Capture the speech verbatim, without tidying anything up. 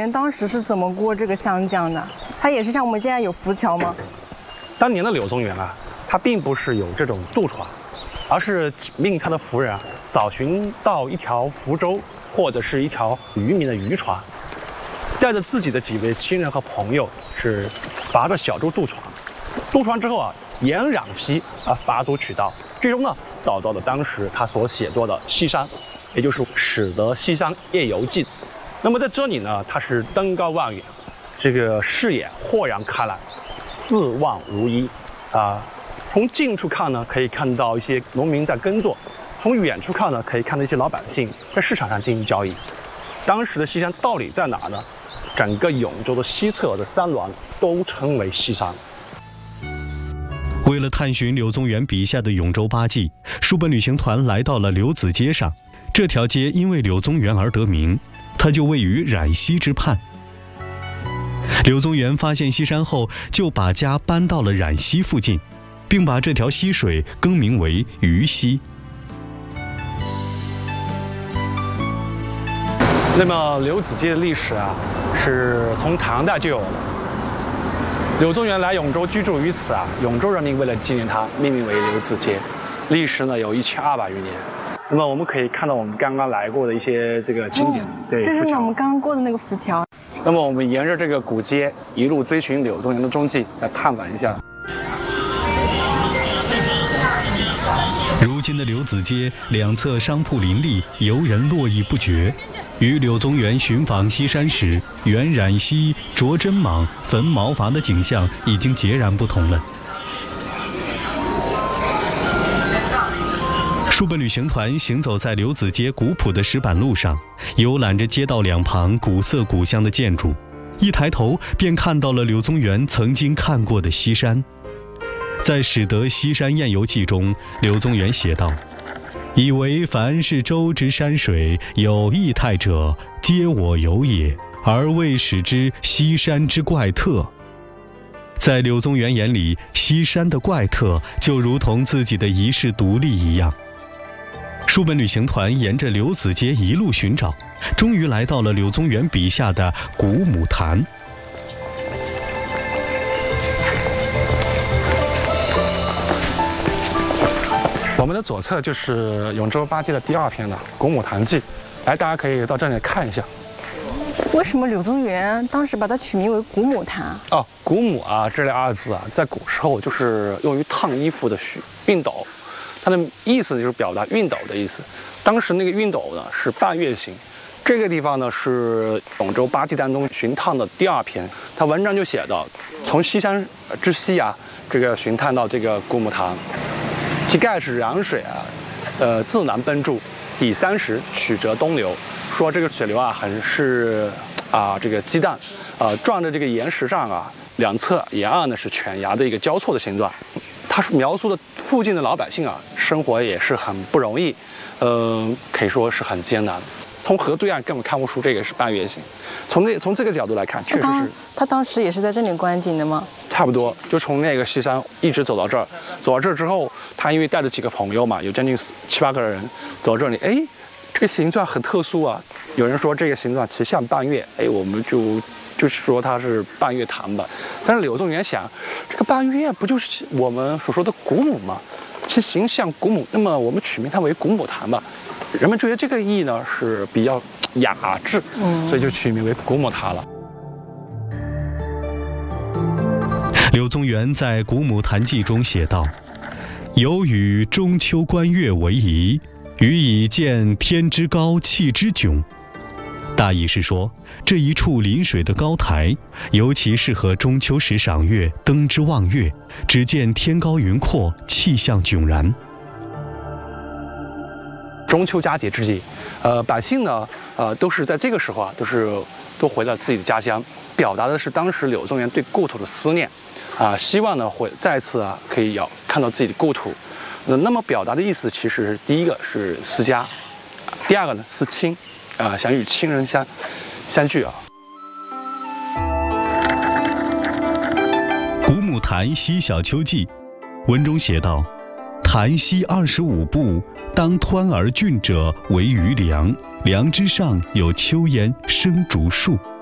人当时是怎么过这个湘江的？他也是像我们现在有浮桥吗？ 当年的柳宗元啊，他并不是有这种渡船，而是命他的夫人啊找寻到一条福州或者是一条渔民的渔船，带着自己的几位亲人和朋友，是划着小舟渡船。渡船之后啊，沿冉溪啊发出渠道，最终呢找到了当时他所写作的《西山》，也就是《使得西山夜游记》。那么在这里呢，他是登高望远，这个视野豁然开朗，四望如一啊。从近处看呢，可以看到一些农民在耕作；从远处看呢，可以看到一些老百姓在市场上进行交易。当时的西山到底在哪呢？整个永州的西侧的山峦都称为西山。 为了探寻柳宗元笔下的永州八记，书本旅行团来到了柳子街上。这条街因为柳宗元而得名，它就位于冉溪之畔。柳宗元发现西山后，就把家搬到了冉溪附近，并把这条溪水更名为虞溪。 那么柳子街的历史啊，是从唐代就有了。柳宗元来永州居住于此啊，永州人民为了纪念他，命名为柳子街，历时呢有一千二百余年。那么我们可以看到我们刚刚来过的一些这个景点，哦、对， 这是浮桥。 我们刚刚过的那个浮桥。 那么我们沿着这个古街一路追寻柳宗元的踪迹，来探访一下。 如今的柳子街两侧商铺林立，游人络绎不绝。与柳宗元寻访西山时原冉溪、着针蟒、焚毛筏的景象已经截然不同了。书本旅行团行走在柳子街古朴的石板路上，游览着街道两旁古色古香的建筑，一抬头便看到了柳宗元曾经看过的西山。在《使得西山宴游记》中，柳宗元写道：以为凡是州之山水有异态者，皆我有也，而未使之西山之怪特。在柳宗元眼里，西山的怪特就如同自己的一世独立一样。书本旅行团沿着柳子街一路寻找，终于来到了柳宗元笔下的古母潭。 我们的左侧就是永州八记的第二篇了《古母潭记》，来，大家可以到这里看一下。 为什么柳宗元当时把它取名为古母潭？ 哦，古母啊，这两个字啊，在古时候就是用于烫衣服的熨斗，它的意思就是表达熨斗的意思。当时那个熨斗呢是半月形。这个地方呢是永州八记当中寻探的第二篇，它文章就写到：从西山之西啊，这个寻探到这个古母潭。其盖是冉水啊，呃，自南奔注，底三十，曲折东流。说这个水流啊，很是啊，这个激荡，啊，撞着这个岩石上啊，两侧沿岸呢是犬牙的一个交错的形状。它是描述的附近的老百姓啊，生活也是很不容易，呃，可以说是很艰难。从河对岸根本看不出这个是半月形，从那从这个角度来看，确实是。 他当时也是在这里观景的吗？ 差不多，就从那个西山一直走到这儿，走到这儿之后，他因为带着几个朋友嘛，有将近七八个人走到这里，哎，这个形状很特殊啊。有人说这个形状其实像半月，哎，我们就就是说它是半月潭吧。但是柳宗元想，这个半月不就是我们所说的古母吗？其形像古母，那么我们取名它为古母潭吧。人们觉得这个意呢是比较雅致，嗯，所以就取名为古母潭了。 柳宗元在《古母潭记》中写道：有与中秋观月为宜，予以见天之高气之迥。大意是说，这一处临水的高台，尤其适合中秋时赏月，登之望月，只见天高云阔，气象迥然。 中秋佳节之际，呃，百姓呢，呃，都是在这个时候啊，都是都回到自己的家乡，表达的是当时柳宗元对故土的思念，啊、呃，希望呢会再次啊可以要看到自己的故土。那那么表达的意思，其实第一个是思家，第二个呢思亲，啊、呃，想与亲人相相聚啊。 《古母潭西小丘记》文中写道：潭西二十五步，当湍而峻者为余梁，梁之上有丘焉生竹树。